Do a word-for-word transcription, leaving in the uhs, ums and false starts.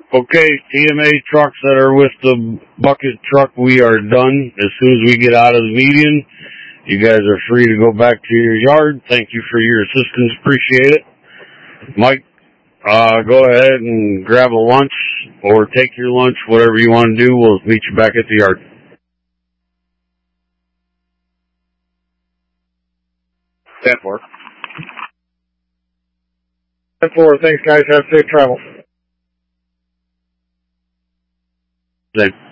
Okay, E M A trucks that are with the bucket truck, we are done. As soon as we get out of the median, you guys are free to go back to your yard. Thank you for your assistance. Appreciate it. Mike, uh, go ahead and grab a lunch or take your lunch, whatever you want to do. We'll meet you back at the yard. ten four. ten four. Thanks, guys. Have safe travel. Same.